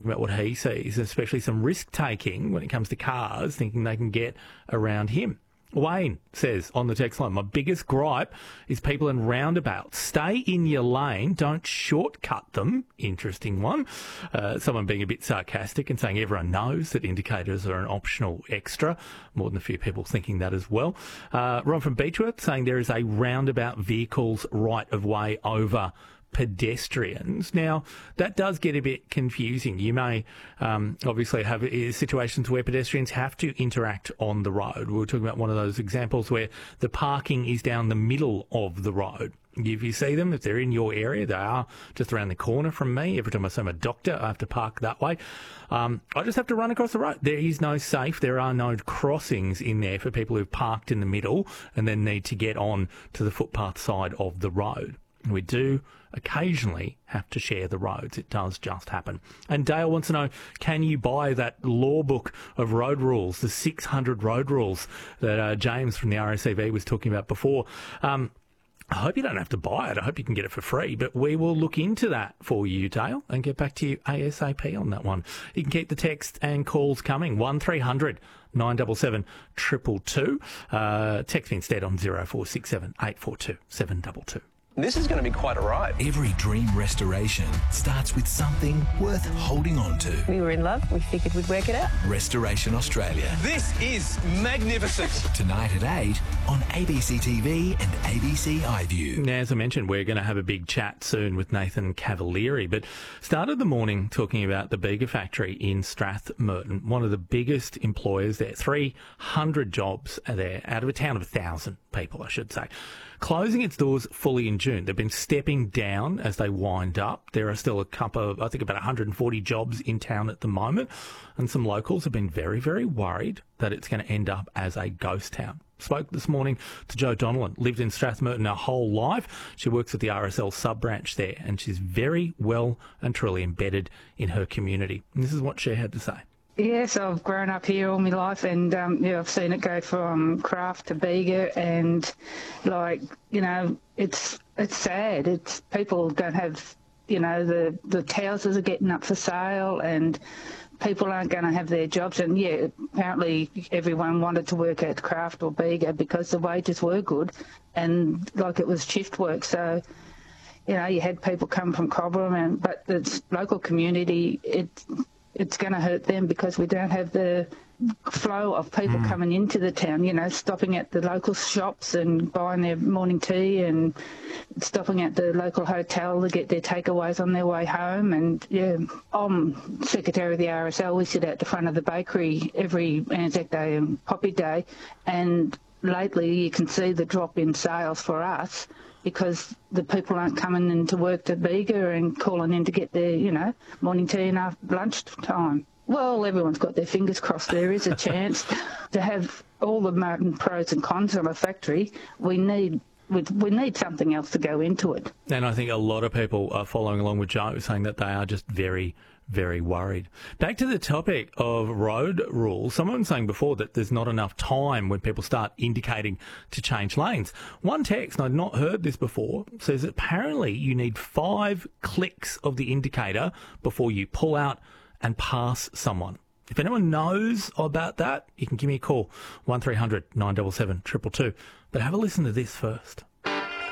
talking about what he sees, especially some risk-taking when it comes to cars, thinking they can get around him. Wayne says on the text line, my biggest gripe is people in roundabouts. Stay in your lane, don't shortcut them. Interesting one. Someone being a bit sarcastic and saying everyone knows that indicators are an optional extra. More than a few people thinking that as well. Ron from Beechworth saying there is a roundabout vehicles right of way over pedestrians. Now, that does get a bit confusing. You may obviously have situations where pedestrians have to interact on the road. We were talking about one of those examples where the parking is down the middle of the road. If you see them, if they're in your area, they are just around the corner from me. Every time I see my doctor, I have to park that way. I just have to run across the road. There is no safe. There are no crossings in there for people who've parked in the middle and then need to get on to the footpath side of the road. We do occasionally have to share the roads. It does just happen. And Dale wants to know, can you buy that law book of road rules, the 600 road rules that James from the RACV was talking about before? I hope you don't have to buy it. I hope you can get it for free. But we will look into that for you, Dale, and get back to you ASAP on that one. You can keep the text and calls coming. 1300 977 222. Text me instead on 0467 842 722. This is going to be quite a ride. Every dream restoration starts with something worth holding on to. We were in love. We figured we'd work it out. Restoration Australia. This is magnificent. Tonight at 8 on ABC TV and ABC iView. Now, as I mentioned, we're going to have a big chat soon with Nathan Cavalieri, but started the morning talking about the Bega factory in Strathmerton, one of the biggest employers there. 300 jobs are there, out of a town of 1,000 people, I should say. Closing its doors fully in June. They've been stepping down as they wind up. There are still a couple of, I think about 140 jobs in town at the moment. And some locals have been very, very worried that it's going to end up as a ghost town. Spoke this morning to Jo Donnellan, lived in Strathmerton her whole life. She works at the RSL sub-branch there, and she's very well and truly embedded in her community. And this is what she had to say. Yes, I've grown up here all my life, and I've seen it go from Craft to Bega, and it's sad. It's people don't have, the houses are getting up for sale, and people aren't going to have their jobs. And apparently everyone wanted to work at Craft or Bega because the wages were good, and it was shift work. So, you had people come from Cobram, but the local community, it's going to hurt them because we don't have the flow of people coming into the town, stopping at the local shops and buying their morning tea and stopping at the local hotel to get their takeaways on their way home. And, I'm secretary of the RSL. We sit at the front of the bakery every Anzac Day and Poppy Day, and lately you can see the drop in sales for us because the people aren't coming into work to Bega and calling in to get their, morning tea and after lunch time. Well, everyone's got their fingers crossed. There is a chance to have all the pros and cons of a factory. We need something else to go into it. And I think a lot of people are following along with Jo, saying that they are just very, very worried. Back to the topic of road rules. Someone was saying before that there's not enough time when people start indicating to change lanes. One text, and I'd not heard this before, says that apparently you need 5 clicks of the indicator before you pull out and pass someone. If anyone knows about that, you can give me a call, 1300 977 222. But have a listen to this first.